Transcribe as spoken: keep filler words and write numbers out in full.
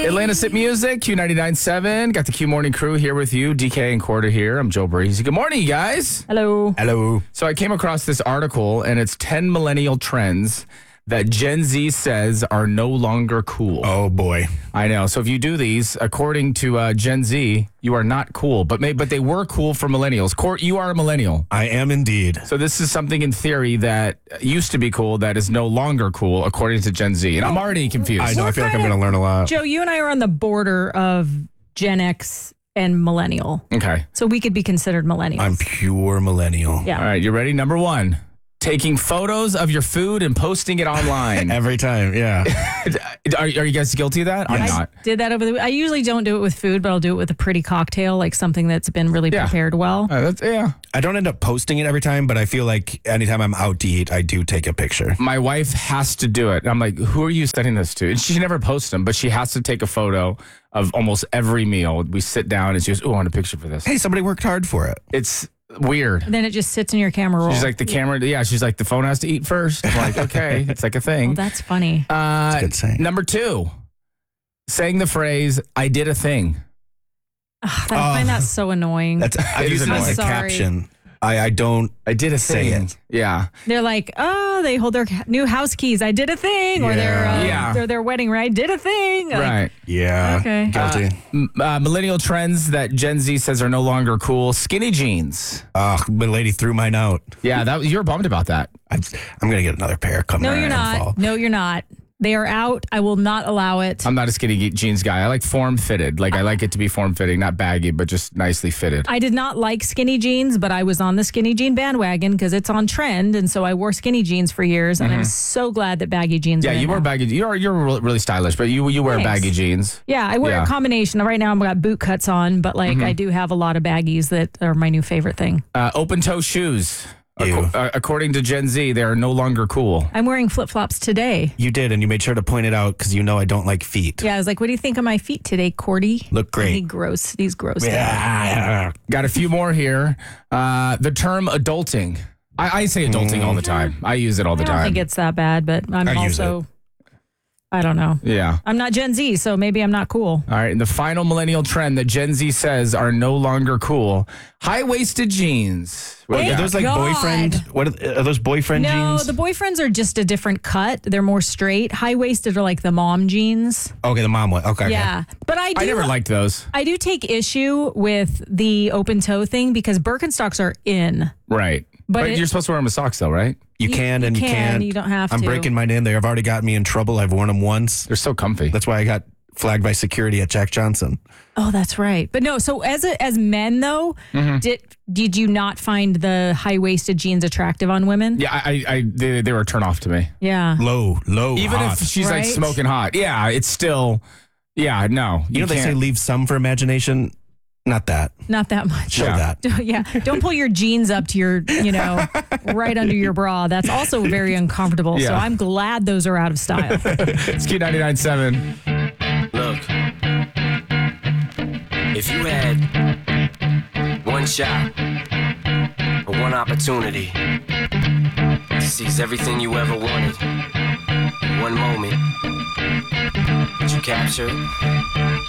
Atlanta's Hit Music, Q ninety-nine point seven. Got the Q Morning Crew here with you. D K and Corda here. I'm Joe Breezy. Good morning, you guys. Hello. Hello. So I came across this article, and it's ten millennial trends that Gen Z says are no longer cool. Oh, boy. I know. So if you do these, according to uh, Gen Z, you are not cool. But may, but they were cool for millennials. Court, you are a millennial. I am indeed. So this is something in theory that used to be cool that is no longer cool, according to Gen Z. And I'm already confused. I know. We're I feel like I'm kinda- going to learn a lot. Joe, you and I are on the border of Gen X and millennial. Okay. So we could be considered millennials. I'm pure millennial. Yeah. All right. You ready? Number one. Taking photos of your food and posting it online. Every time, yeah. are, are you guys guilty of that? I'm Yes. not. Did that over the I usually don't do it with food, but I'll do it with a pretty cocktail, like something that's been really Yeah. prepared well. Uh, that's, yeah. I don't end up posting it every time, but I feel like anytime I'm out to eat, I do take a picture. My wife has to do it. I'm like, who are you sending this to? And she never posts them, but she has to take a photo of almost every meal. We sit down and she goes, oh, I want a picture for this. Hey, somebody worked hard for it. It's weird. And then it just sits in your camera roll. She's like, the camera, yeah, she's like, the phone has to eat first. I'm like, okay, it's like a Oh, thing. that's funny. Uh, That's a good saying. Number two, saying the phrase, I did a thing. Ugh, I find that so annoying. That's I It use is it as annoying. a Sorry. caption. I, I don't. I did a Say thing. it. Yeah. They're like, oh, they hold their new house keys. I did a thing. Or their, uh, Yeah. their, their wedding, right? Did a thing. Like, Right. Yeah. Okay. Guilty. M- Uh, millennial trends that Gen Z says are no longer cool. Skinny jeans. Oh, my lady threw mine out. Yeah, that you're bummed about that. I'm, I'm going to get another pair coming No, around you're in the not. fall. No, you're not. They are out. I will not allow it. I'm not a skinny ge- jeans guy. I like form fitted. Like I like it to be form fitting, not baggy, but just nicely fitted. I did not like skinny jeans, but I was on the skinny jean bandwagon because it's on trend, and so I wore skinny jeans for years, and I'm so glad that baggy jeans. Yeah, are in you wear now. baggy. You're you're re- really stylish, but you you wear Thanks. baggy jeans. Yeah, I wear Yeah. a combination. Right now, I've got boot cuts on, but like I do have a lot of baggies that are my new favorite thing. Uh, open toe shoes. Ew. Acco- uh, according to Gen Z, they are no longer cool. I'm wearing flip flops today. You did, and you made sure to point it out because you know I don't like feet. Yeah, I was like, "What do you think of my feet today, Cordy?" Look great. He gross. He's gross. Yeah. Got a few more here. Uh, the term adulting. I, I say adulting all the time. I use it all the I don't time. think it's that bad, but I'm I use also. I don't know. yeah. I'm not Gen Z, so maybe I'm not cool. All right. And the final millennial trend that Gen Z says are no longer cool: high waisted jeans. What do you Thank Are got? those like God. boyfriend? What are, are those boyfriend No, jeans? the boyfriends are just a different cut. They're more straight. High waisted are like the mom jeans. okay, the mom one. Okay. Yeah, but I do. I never liked those. I do take issue with the open toe thing because Birkenstocks are in. Right. But But, it- you're supposed to wear them with socks, though, right? You You- can and you you, can, can't. you don't have I'm to. breaking mine in. They have already got me in trouble. I've worn them once. They're so comfy. That's why I got flagged by security at Jack Johnson. Oh, that's right. But no, so as a, as men though, Mm-hmm. did did you not find the high waisted jeans attractive on women? Yeah, I, I, I they, they were a turn off to me. Yeah. Low, low, Even hot. if she's like Right? smoking hot, yeah, it's still, yeah, no. you know they say can't- leave some for imagination. Not that. Not that much. Show Yeah. that. Yeah. Don't pull your jeans up to your, you know, right under your bra. That's also very uncomfortable. So Yeah. I'm glad those are out of style. It's Q ninety-nine point seven. Look, if you had one shot or one opportunity to seize everything you ever wanted in one moment, would you capture it?